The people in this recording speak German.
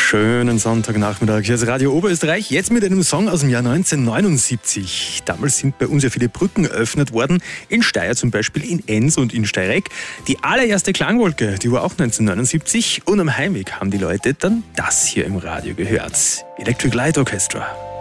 Schönen Sonntagnachmittag. Hier ist Radio Oberösterreich, jetzt mit einem Song aus dem Jahr 1979. Damals sind bei uns ja viele Brücken eröffnet worden, in Steyr zum Beispiel, in Enns und in Steyregg. Die allererste Klangwolke, die war auch 1979 und am Heimweg haben die Leute dann das hier im Radio gehört. Electric Light Orchestra.